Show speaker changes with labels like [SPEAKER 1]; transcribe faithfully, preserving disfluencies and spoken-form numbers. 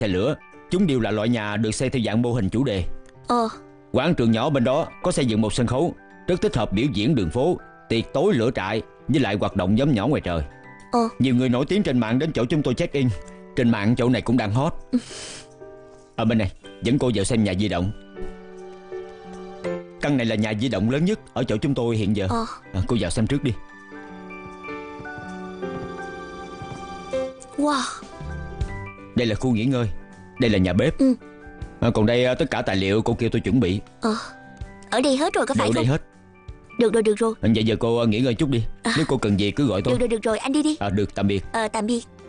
[SPEAKER 1] xe lửa. Chúng đều là loại nhà được xây theo dạng mô hình chủ đề.
[SPEAKER 2] Ờ.
[SPEAKER 1] Quảng trường nhỏ bên đó có xây dựng một sân khấu, rất thích hợp biểu diễn đường phố, tiệc tối lửa trại, với lại hoạt động nhóm nhỏ ngoài trời.
[SPEAKER 2] Ờ.
[SPEAKER 1] Nhiều người nổi tiếng trên mạng đến chỗ chúng tôi check in. Trên mạng chỗ này cũng đang hot. Ở bên này dẫn cô vào xem nhà di động. Căn này là nhà di động lớn nhất ở chỗ chúng tôi hiện giờ.
[SPEAKER 2] Ờ.
[SPEAKER 1] à, Cô vào xem trước đi.
[SPEAKER 2] Wow.
[SPEAKER 1] Đây là khu nghỉ ngơi. Đây là nhà bếp.
[SPEAKER 2] Ừ.
[SPEAKER 1] à, Còn đây tất cả tài liệu cô kêu tôi chuẩn bị.
[SPEAKER 2] Ờ. Ở đây hết rồi có phải
[SPEAKER 1] Ở
[SPEAKER 2] không?
[SPEAKER 1] đây hết.
[SPEAKER 2] Được rồi, được rồi.
[SPEAKER 1] Vậy giờ cô nghỉ ngơi chút đi. à. Nếu cô cần gì cứ gọi tôi.
[SPEAKER 2] Được rồi, được rồi, anh đi đi.
[SPEAKER 1] à, Được, tạm biệt.
[SPEAKER 2] Ờ, tạm biệt.